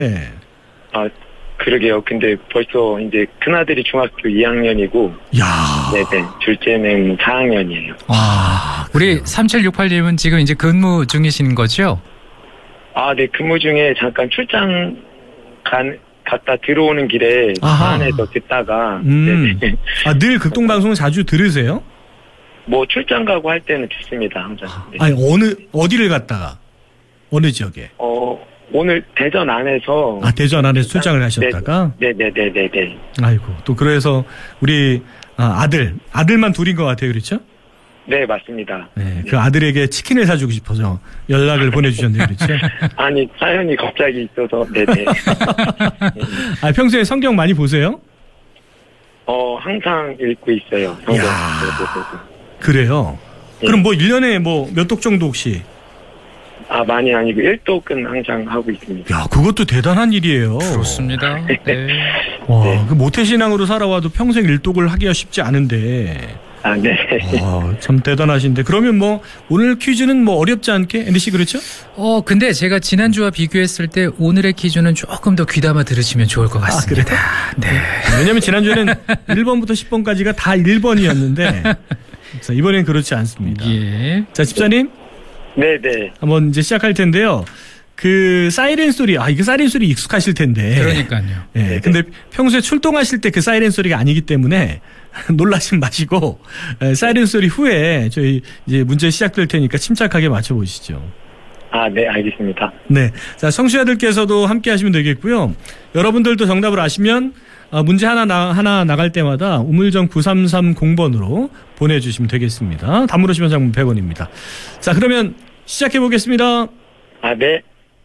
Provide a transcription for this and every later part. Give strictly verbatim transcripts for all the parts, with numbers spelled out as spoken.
네. 아, 그러게요. 근데 벌써 이제 큰아들이 중학교 이 학년이고. 야. 네네. 둘째는 사 학년이에요. 아, 우리 삼칠육팔님은 지금 이제 근무 중이신 거죠? 아, 네. 근무 중에 잠깐 출장 간, 갔다 들어오는 길에 차 안에서 듣다가. 음. 네네. 아, 늘 극동방송 자주 들으세요? 뭐 출장 가고 할 때는 듣습니다. 항상. 네. 아니, 어느, 어디를 갔다가? 어느 지역에? 어, 오늘 대전 안에서. 아, 대전 안에서 출장을 하셨다가? 네네네네네. 아이고, 또 그래서 우리 아, 아들, 아들만 둘인 것 같아요. 그렇죠? 네, 맞습니다. 네, 그 아들에게 치킨을 사주고 싶어서 연락을 보내주셨네요. 그렇죠? 아니, 사연이 갑자기 있어서, 네네. 아, 평소에 성경 많이 보세요? 어, 항상 읽고 있어요. 성경. 그래요? 네. 그럼 뭐 일 년에 뭐 몇 독 정도 혹시? 아, 많이 아니고 일 독은 항상 하고 있습니다. 야, 그것도 대단한 일이에요. 그렇습니다. 네. 와, 네. 그 모태신앙으로 살아와도 평생 일독을 하기가 쉽지 않은데. 아, 네. 와, 참 대단하신데. 그러면 뭐 오늘 퀴즈는 뭐 어렵지 않게 앤디 씨 그렇죠? 어, 근데 제가 지난주와 비교했을 때 오늘의 퀴즈는 조금 더 귀담아 들으시면 좋을 것 같습니다. 아, 네. 왜냐면 지난주에는 일 번부터 십 번까지가 다 일 번이었는데 자, 이번엔 그렇지 않습니다. 예. 자, 집사님. 네네. 한번 이제 시작할 텐데요. 그 사이렌 소리, 아, 이거 사이렌 소리 익숙하실 텐데. 그러니까요. 예. 네, 근데 평소에 출동하실 때 그 사이렌 소리가 아니기 때문에 놀라지 마시고, 에, 사이렌 소리 후에 저희 이제 문제 시작될 테니까 침착하게 맞춰보시죠. 아, 네, 알겠습니다. 네. 자, 청취자들께서도 함께 하시면 되겠고요. 여러분들도 정답을 아시면 아, 문제 하나, 나, 하나 나갈 때마다 우물정 구삼삼공 번으로 보내주시면 되겠습니다. 단문 오시면 장문 백 원입니다. 자, 그러면 시작해보겠습니다. 아, 네.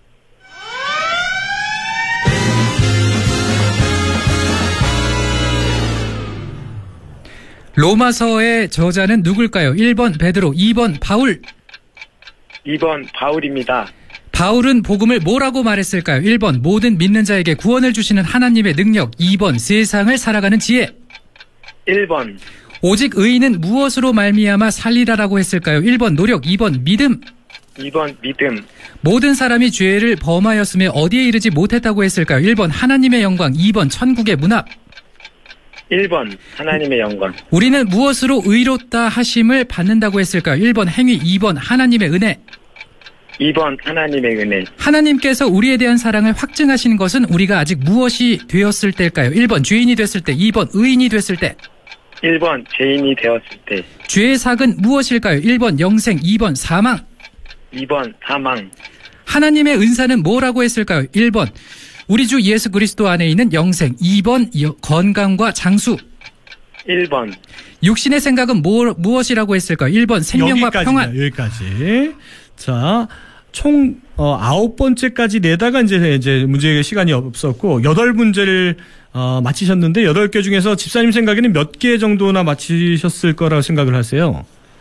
로마서의 저자는 누굴까요? 일 번 베드로, 이 번 바울. 이 번 바울입니다. 바울은 복음을 뭐라고 말했을까요? 일 번 모든 믿는 자에게 구원을 주시는 하나님의 능력. 이 번 세상을 살아가는 지혜. 일 번 오직 의인은 무엇으로 말미암아 살리라라고 했을까요? 일 번 노력, 이 번 믿음. 이 번 믿음. 모든 사람이 죄를 범하였으며 어디에 이르지 못했다고 했을까요? 일 번 하나님의 영광, 이 번 천국의 문앞. 일 번 하나님의 영광. 우리는 무엇으로 의롭다 하심을 받는다고 했을까요? 일 번 행위, 이 번 하나님의 은혜. 이 번 하나님의 은혜. 하나님께서 우리에 대한 사랑을 확증하시는 것은 우리가 아직 무엇이 되었을 때일까요? 일 번 죄인이 됐을 때, 이 번 의인이 됐을 때. 일 번 죄인이 되었을 때. 죄의 삭은 무엇일까요? 일 번 영생, 이 번 사망. 이 번 사망. 하나님의 은사는 뭐라고 했을까요? 일 번 우리 주 예수 그리스도 안에 있는 영생, 이 번 건강과 장수. 일 번 육신의 생각은 뭐, 무엇이라고 했을까요? 일 번 생명과 여기까지네요. 평안. 여기까지. 자, 총 어, 아홉 번째까지 내다가 이제 이제 문제 시간이 없었고 여덟 문제를 어, 맞히셨는데 여덟 개 중에서 집사님 생각에는 몇 개 정도나 맞히셨을 거라고 생각을 하세요?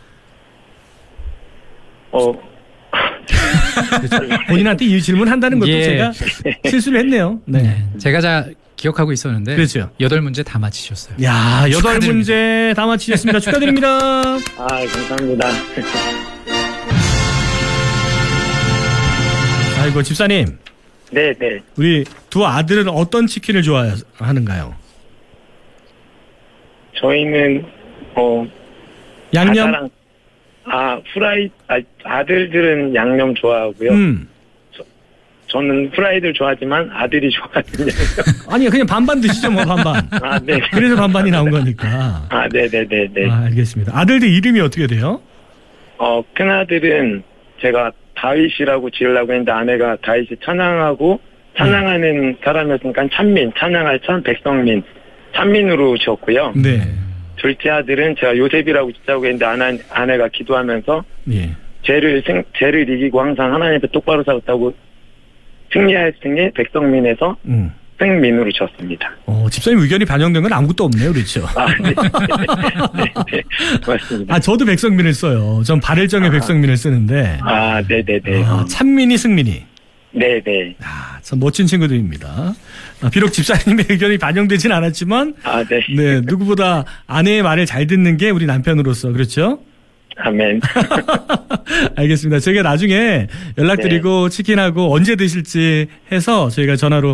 어 본인한테 이 질문 한다는 것도 예. 제가 실수를 했네요. 네. 네. 제가 자 기억하고 있었는데 그렇죠. 여덟 문제 다 맞히셨어요. 야, 여덟 축하드립니다. 문제 다 맞히셨습니다. 축하드립니다. 아, 감사합니다. 아이고, 집사님. 네, 네. 우리 두 아들은 어떤 치킨을 좋아하는가요? 저희는 어 양념? 아사랑, 아 후라이 아, 아들들은 양념 좋아하고요. 음. 저는 후라이들 좋아하지만 아들이 좋아하는 양념. 아니, 그냥 반반 드시죠, 뭐, 반반. 아, 네. 그래서 반반이 나온 거니까. 아, 네, 네, 네, 네. 아, 알겠습니다. 아들들 이름이 어떻게 돼요? 어, 큰아들은 제가 다윗이라고 지으려고 했는데 아내가 다윗이 찬양하고 찬양하는 사람이었으니까 찬민, 찬양할 찬, 백성민, 찬민으로 지었고요. 네. 둘째 아들은 제가 요셉이라고 짓자고 했는데 아내, 아내가 기도하면서 예. 죄를, 생, 죄를 이기고 항상 하나님 앞에 똑바로 살았다고 승리하였으니 백성민에서 음. 승민으로 지었습니다. 어, 집사님 의견이 반영된 건 아무것도 없네요, 그렇죠? 아, 네. 네, 네. 맞습니다. 아, 저도 백성민을 써요. 전 발일정의 아. 백성민을 쓰는데. 아, 네네네. 아, 찬민이, 승민이. 네네. 아, 참 멋진 친구들입니다. 아, 비록 집사님의 의견이 반영되진 않았지만, 아, 네. 네, 누구보다 아내의 말을 잘 듣는 게 우리 남편으로서, 그렇죠? 아멘. 알겠습니다. 저희가 나중에 연락드리고 네. 치킨하고 언제 드실지 해서 저희가 전화로